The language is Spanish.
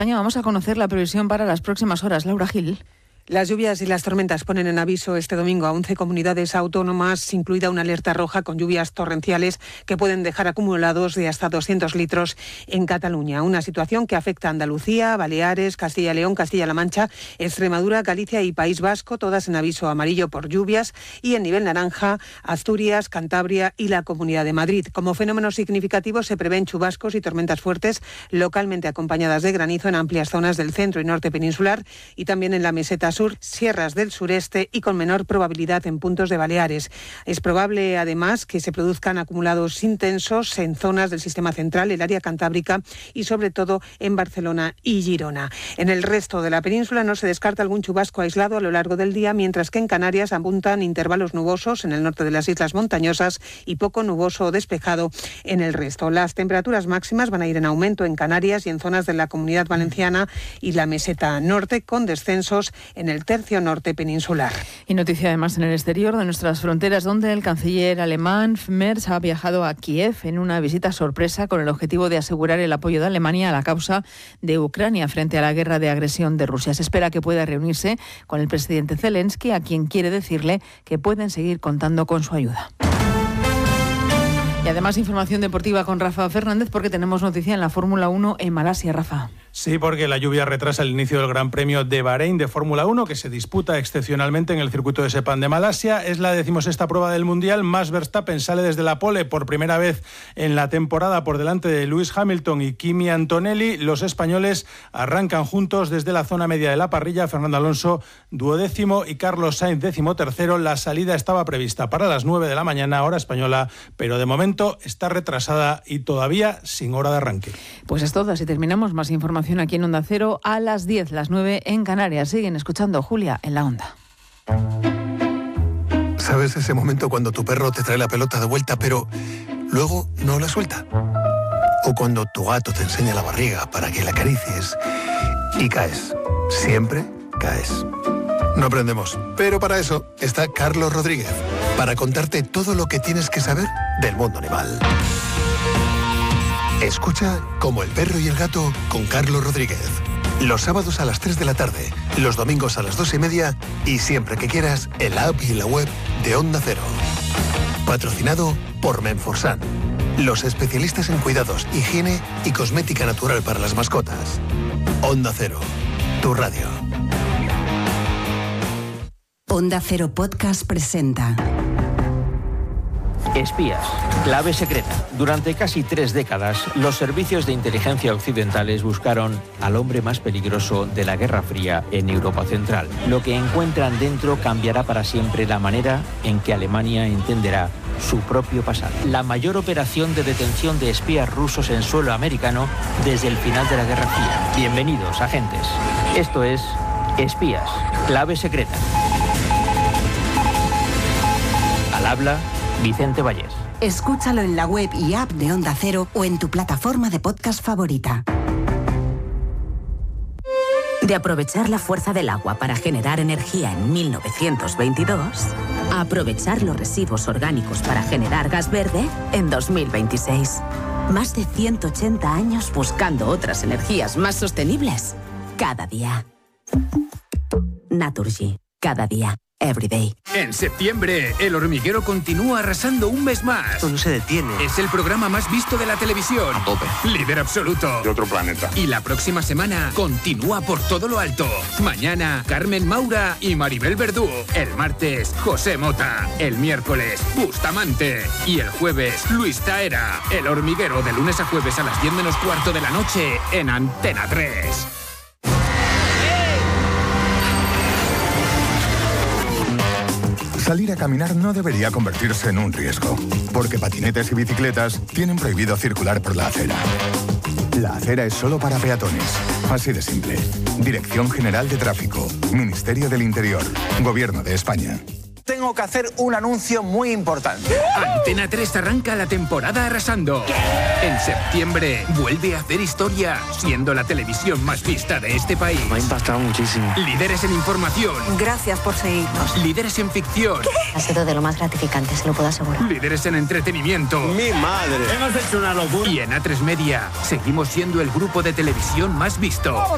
Vamos a conocer la previsión para las próximas horas. Laura Gil. Las lluvias y las tormentas ponen en aviso este domingo a 11 comunidades autónomas, incluida una alerta roja con lluvias torrenciales que pueden dejar acumulados de hasta 200 litros en Cataluña. Una situación que afecta a Andalucía, Baleares, Castilla y León, Castilla-La Mancha, Extremadura, Galicia y País Vasco, todas en aviso amarillo por lluvias, y en nivel naranja, Asturias, Cantabria y la Comunidad de Madrid. Como fenómenos significativos se prevén chubascos y tormentas fuertes, localmente acompañadas de granizo en amplias zonas del centro y norte peninsular y también en la meseta sur, sierras del sureste y con menor probabilidad en puntos de Baleares. Es probable, además, que se produzcan acumulados intensos en zonas del sistema central, el área cantábrica y, sobre todo, en Barcelona y Girona. En el resto de la península no se descarta algún chubasco aislado a lo largo del día, mientras que en Canarias abundan intervalos nubosos en el norte de las islas montañosas y poco nuboso o despejado en el resto. Las temperaturas máximas van a ir en aumento en Canarias y en zonas de la Comunidad Valenciana y la meseta norte, con descensos en el tercio norte peninsular. Y noticia además en el exterior de nuestras fronteras, donde el canciller alemán Merz ha viajado a Kiev en una visita sorpresa con el objetivo de asegurar el apoyo de Alemania a la causa de Ucrania frente a la guerra de agresión de Rusia. Se espera que pueda reunirse con el presidente Zelensky, a quien quiere decirle que pueden seguir contando con su ayuda. Y además información deportiva con Rafa Fernández, porque tenemos noticia en la Fórmula 1 en Malasia. Rafa. Sí, porque la lluvia retrasa el inicio del Gran Premio de Bahrein de Fórmula 1, que se disputa excepcionalmente en el circuito de Sepang de Malasia. Es la 16ª prueba del Mundial. Max Verstappen sale desde la pole por primera vez en la temporada por delante de Lewis Hamilton y Kimi Antonelli. Los españoles arrancan juntos desde la zona media de la parrilla. Fernando Alonso, 12º, y Carlos Sainz, 13º. La salida estaba prevista para las 9 de la mañana, hora española, pero de momento está retrasada y todavía sin hora de arranque. Pues es todo. Así terminamos. Más información aquí en Onda Cero a las 10, las 9 en Canarias. Siguen escuchando Julia en la Onda. ¿Sabes ese momento cuando tu perro te trae la pelota de vuelta, pero luego no la suelta? O cuando tu gato te enseña la barriga para que la acaricies y caes. Siempre caes. No aprendemos, pero para eso está Carlos Rodríguez, para contarte todo lo que tienes que saber del mundo animal. Escucha Como el perro y el gato con Carlos Rodríguez. Los sábados a las 3 de la tarde, los domingos a las 2:30 y siempre que quieras en la app y en la web de Onda Cero. Patrocinado por Menforsan, los especialistas en cuidados, higiene y cosmética natural para las mascotas. Onda Cero, tu radio. Onda Cero Podcast presenta Espías, clave secreta. Durante casi 3 décadas, los servicios de inteligencia occidentales buscaron al hombre más peligroso de la Guerra Fría en Europa Central. Lo que encuentran dentro cambiará para siempre la manera en que Alemania entenderá su propio pasado. La mayor operación de detención de espías rusos en suelo americano desde el final de la Guerra Fría. Bienvenidos, agentes. Esto es Espías, clave secreta. Al habla Vicente Vallés. Escúchalo en la web y app de Onda Cero o en tu plataforma de podcast favorita. De aprovechar la fuerza del agua para generar energía en 1922, a aprovechar los residuos orgánicos para generar gas verde en 2026. Más de 180 años buscando otras energías más sostenibles. Cada día. Naturgy. Cada día. Everyday. En septiembre, El Hormiguero continúa arrasando un mes más. Esto no se detiene. Es el programa más visto de la televisión. A tope. Líder absoluto. De otro planeta. Y la próxima semana continúa por todo lo alto. Mañana, Carmen Maura y Maribel Verdú. El martes, José Mota. El miércoles, Bustamante. Y el jueves, Luis Taera. El Hormiguero, de lunes a jueves a las 10 menos cuarto de la noche en Antena 3. Salir a caminar no debería convertirse en un riesgo, porque patinetes y bicicletas tienen prohibido circular por la acera. La acera es solo para peatones. Así de simple. Dirección General de Tráfico, Ministerio del Interior, Gobierno de España. Tengo que hacer un anuncio muy importante. Antena 3 arranca la temporada arrasando. En septiembre vuelve a hacer historia, siendo la televisión más vista de este país. Me ha impactado muchísimo. Líderes en información. Gracias por seguirnos. Líderes en ficción. ¿Qué? Ha sido de lo más gratificante, se lo puedo asegurar. Líderes en entretenimiento. ¡Mi madre! Hemos hecho una locura. Y en A3 Media seguimos siendo el grupo de televisión más visto.